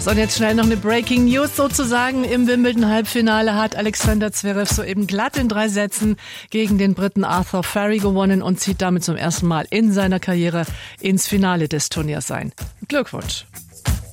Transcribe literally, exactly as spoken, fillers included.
So, und jetzt schnell noch eine Breaking News sozusagen. Im Wimbledon-Halbfinale hat Alexander Zverev soeben glatt in drei Sätzen gegen den Briten Arthur Ferry gewonnen und zieht damit zum ersten Mal in seiner Karriere ins Finale des Turniers ein. Glückwunsch!